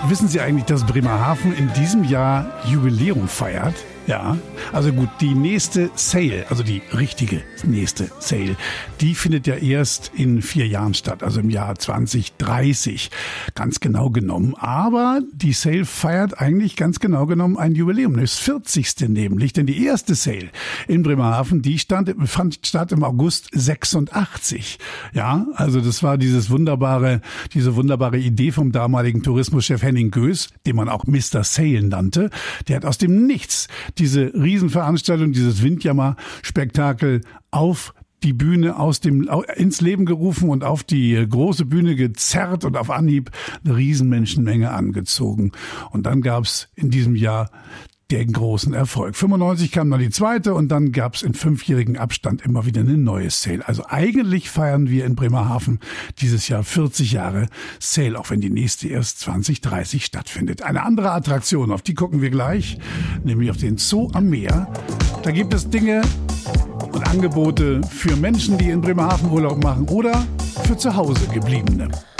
Wissen Sie eigentlich, dass Bremerhaven in diesem Jahr Jubiläum feiert? Ja, also gut, die nächste Sale, also die richtige nächste Sale, die findet ja erst in 4 Jahren statt, also im Jahr 2030, ganz genau genommen. Aber die Sale feiert eigentlich ganz genau genommen ein Jubiläum, das 40. nämlich, denn die erste Sale in Bremerhaven, die fand statt im August 86. Ja, also das war diese wunderbare Idee vom damaligen Tourismuschef Henning Göß, den man auch Mr. Sale nannte. Der hat aus dem Nichts diese Riesenveranstaltung, dieses Windjammer-Spektakel auf die Bühne ins Leben gerufen und auf die große Bühne gezerrt und auf Anhieb eine Riesenmenschenmenge angezogen. Und dann gab's in diesem Jahr den großen Erfolg. 95 kam dann die zweite und dann gab's in 5-jährigen Abstand immer wieder eine neue Sale. Also eigentlich feiern wir in Bremerhaven dieses Jahr 40 Jahre Sale, auch wenn die nächste erst 2030 stattfindet. Eine andere Attraktion, auf die gucken wir gleich, nämlich auf den Zoo am Meer. Da gibt es Dinge und Angebote für Menschen, die in Bremerhaven Urlaub machen oder für zu Hause gebliebene.